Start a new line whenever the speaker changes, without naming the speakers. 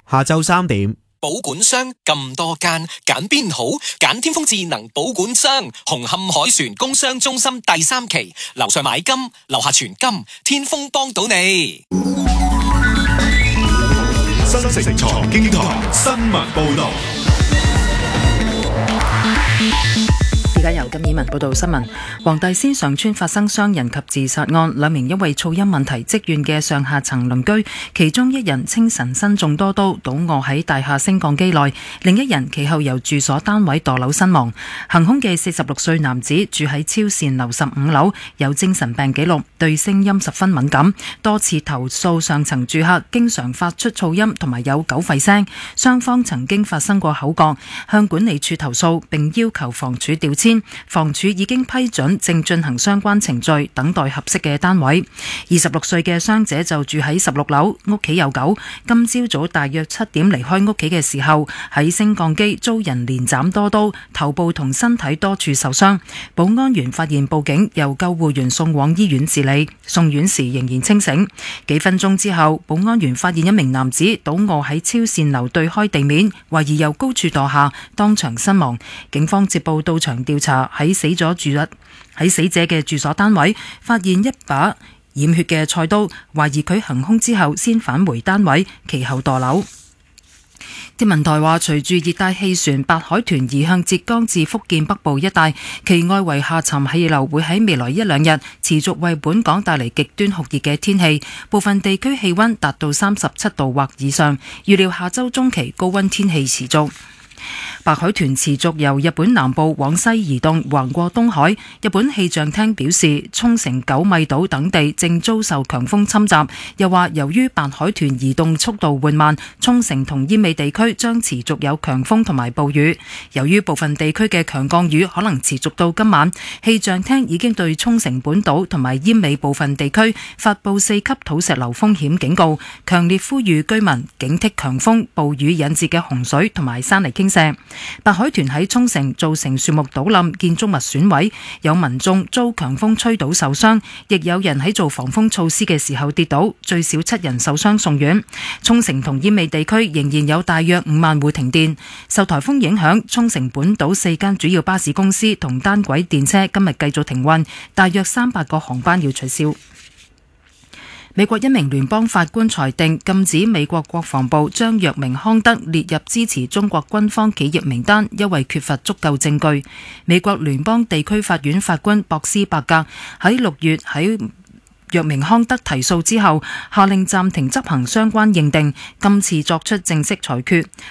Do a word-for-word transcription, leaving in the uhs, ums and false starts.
下晝三點。
保管箱咁多間，揀邊好？揀天風智能保管箱，紅磡海船工商中心第三期，樓上買金，樓下存金，天風幫到你。
新城財經台新聞報道。
而家由金以文報道新聞。黃大仙上村發生傷人及自殺案，兩名因為噪音問題積怨嘅上下層鄰居，其中一人清晨身中多刀，倒卧喺大廈升降機內；另一人其後由住所單位墮樓身亡。行兇嘅四十六歲男子住喺超善樓十五樓，有精神病記錄，對聲音十分敏感，多次投訴上層住客經常發出噪音同埋有狗吠聲。雙方曾經發生過口角，向管理處投訴，並要求房署調遷。房署已經批准，正進行相關程序，等待合適嘅單位。二十六歲嘅傷者就住喺十六樓，屋企有狗。今朝早大約七點離開屋企嘅時候，喺升降機遭人連斬多刀，頭部同身體多處受傷。保安員發現報警，由救護員送往醫院治理，送院時仍然清醒。幾分鐘之後，保安員發現一名男子倒卧喺超善樓對開地面，懷疑由高處墮下，當場身亡。警方接報到場調查，喺死咗住喺死者嘅住所單位發現一把染血嘅菜刀，懷疑佢行兇之後先返回單位，其後墮樓。天文台話，隨住熱帶氣旋白海豚移向浙江至福建北部一帶，其外圍下沉氣流會喺未來一兩日持續為本港帶嚟極端酷熱嘅天氣，部分地區氣溫達到三十七度或以上，預料下周中期高溫天氣持續。白海豚持續由日本南部往西移動，橫過東海。日本氣象廳表示，沖繩九米島等地正遭受強風侵襲，又話由於白海豚移動速度緩慢，沖繩同奄美地區將持續有強風同埋暴雨。由於部分地區嘅強降雨可能持續到今晚，氣象廳已經對沖繩本島同埋奄美部分地區發布四級土石流風險警告，強烈呼籲居民警惕強風、暴雨引致嘅洪水同埋山泥傾瀉。白海豚喺沖繩造成樹木倒冧、建築物損毀，有民眾遭強風吹倒受傷，亦有人喺做防風措施嘅時候跌倒，最少七人受傷送院。沖繩同奄美地區仍然有大約五萬戶停電。受颱風影響，沖繩本島四間主要巴士公司同單軌電車今日繼續停運，大約三百個航班要取消。美國一名聯邦法官裁定禁止美國國防部將藥明康德列入支持中國軍方企業名單，因為缺乏足夠證據。美國聯邦地區法院法官博斯伯格喺六月喺藥明康德提訴之後，下令暫停執行相關認定，今次作出正式裁決。